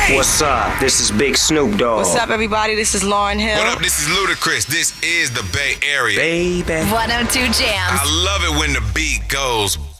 What's up? This is Big Snoop Dogg. What's up, everybody? This is Lauryn Hill. What up? This is Ludacris. This is the Bay Area. Baby. 102 Jams. I love it when the beat goes